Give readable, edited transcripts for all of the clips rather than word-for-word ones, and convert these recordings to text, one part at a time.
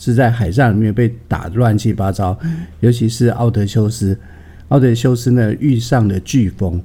是在海上里面被打得乱七八糟，尤其是奥德修斯。奥德修斯呢遇上了飓风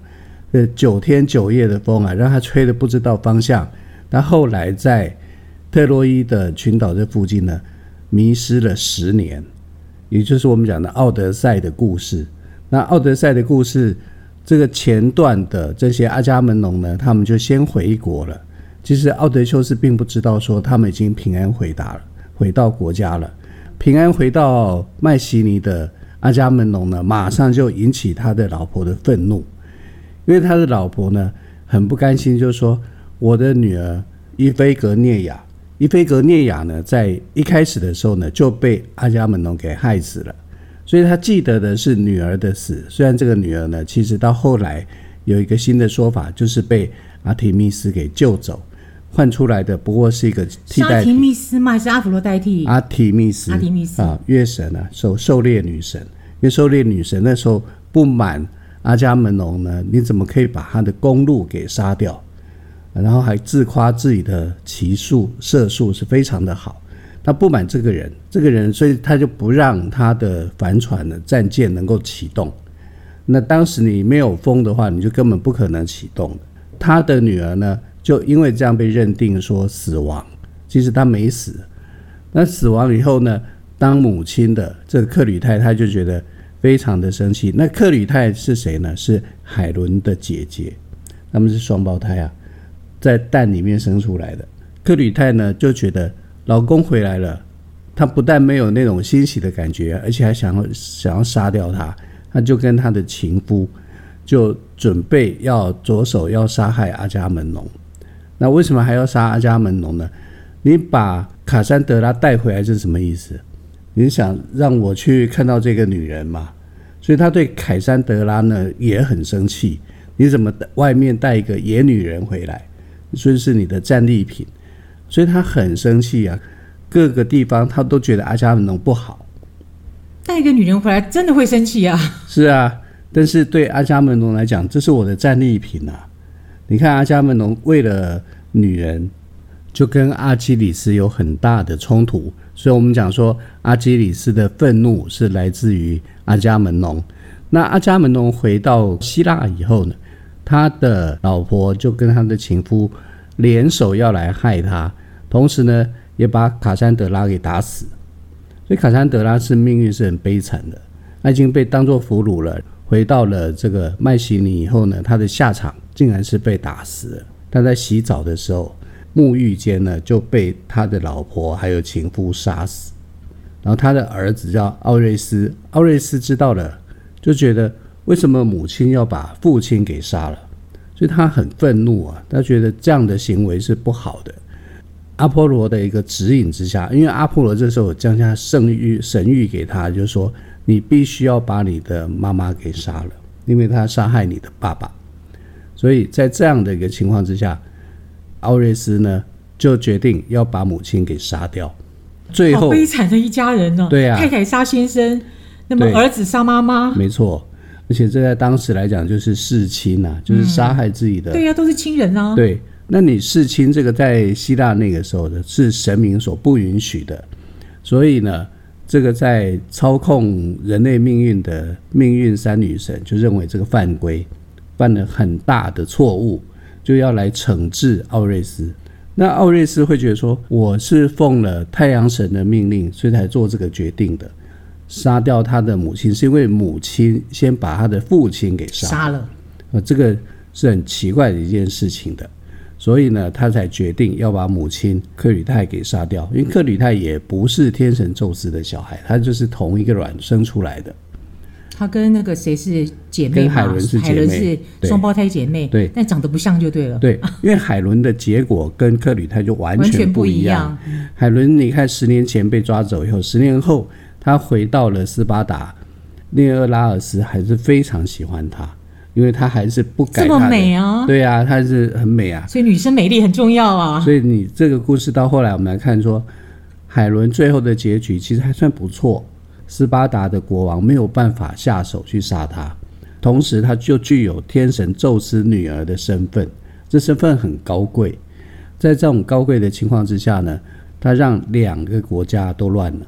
，9天9夜的风啊，让他吹得不知道方向。他后来在特洛伊的群岛这附近呢迷失了10年，也就是我们讲的奥德赛的故事。那奥德赛的故事这个前段的这些阿伽门农呢，他们就先回国了。其实奥德修斯并不知道说他们已经平安回到国家了。平安回到麦西尼的阿伽门农呢，马上就引起他的老婆的愤怒，因为他的老婆呢很不甘心，就说我的女儿伊菲格涅亚呢，在一开始的时候呢就被阿伽门农给害死了，所以他记得的是女儿的死。虽然这个女儿呢，其实到后来有一个新的说法，就是被阿提密斯给救走，换出来的不过是一个替代品。是阿提密斯吗？还是阿弗洛代替？ 阿提密斯啊，月神啊，狩猎女神。因为狩猎女神那时候不满阿伽门农呢，你怎么可以把他的公路给杀掉？然后还自夸自己的骑术射术是非常的好。他不满这个人，所以他就不让他的帆船的战舰能够启动。那当时你没有风的话，你就根本不可能启动的。他的女儿呢，就因为这样被认定说死亡，其实他没死。那死亡以后呢，当母亲的这个克吕泰，他就觉得非常的生气。那克吕泰是谁呢？是海伦的姐姐，他们是双胞胎啊，在蛋里面生出来的。克吕泰呢就觉得老公回来了，他不但没有那种欣喜的感觉，而且还想要杀掉他。他就跟他的情夫就准备要着手要杀害阿伽门农。那为什么还要杀阿伽门农呢？你把卡珊德拉带回来是什么意思？你想让我去看到这个女人嘛？所以他对凯珊德拉呢也很生气。你怎么外面带一个野女人回来？所以是你的战利品。所以他很生气啊，各个地方他都觉得阿伽门农不好。 带一个女人回来真的会生气啊。 是啊，但是对阿伽门农来讲，这是我的战利品啊。你看阿伽门农为了女人就跟阿基里斯有很大的冲突，所以我们讲说阿基里斯的愤怒是来自于阿伽门农。那阿伽门农回到希腊以后呢，他的老婆就跟他的情夫联手要来害他，同时呢也把卡珊德拉给打死。所以卡珊德拉是命运是很悲惨的，他已经被当作俘虏了，回到了这个麦西尼以后呢，他的下场竟然是被打死了。他在洗澡的时候沐浴间呢就被他的老婆还有情夫杀死。然后他的儿子叫奥瑞斯，奥瑞斯知道了就觉得为什么母亲要把父亲给杀了，所以他很愤怒啊，他觉得这样的行为是不好的。阿波罗的一个指引之下，因为阿波罗这时候降下神谕给他，就是说你必须要把你的妈妈给杀了，因为他杀害你的爸爸。所以在这样的一个情况之下，奥瑞斯呢就决定要把母亲给杀掉。最后好悲惨的一家人哦。 对啊， 太太杀先生，那么儿子杀妈妈。 没错，而且这在当时来讲就是弑亲啊，就是杀害自己的。 对啊，都是亲人啊。 对，那你弑亲这个在希腊那个时候的是神明所不允许的，所以呢这个在操控人类命运的命运三女神就认为这个犯规，犯了很大的错误，就要来惩治奥瑞斯。那奥瑞斯会觉得说，我是奉了太阳神的命令，所以才做这个决定的。杀掉他的母亲是因为母亲先把他的父亲给杀了，这个是很奇怪的一件事情的。所以呢他才决定要把母亲克吕泰给杀掉，因为克吕泰也不是天神宙斯的小孩，他就是同一个卵生出来的。 他跟那个谁是姐妹吗？ 跟海伦是姐妹， 海伦是双胞胎姐妹， 对， 但长得不像就对了。 对，因为海伦的结果跟克吕泰就完全不一样。海伦你看10年前被抓走以后，10年后他回到了斯巴达，涅厄拉尔斯还是非常喜欢他，因为他还是不改他的。这么美啊。 对啊，他是很美啊， 所以女生美丽很重要啊。 所以你这个故事到后来我们来看说，海伦最后的结局其实还算不错，斯巴达的国王没有办法下手去杀他，同时他就具有天神宙斯女儿的身份，这身份很高贵。在这种高贵的情况之下呢，他让2个国家都乱了，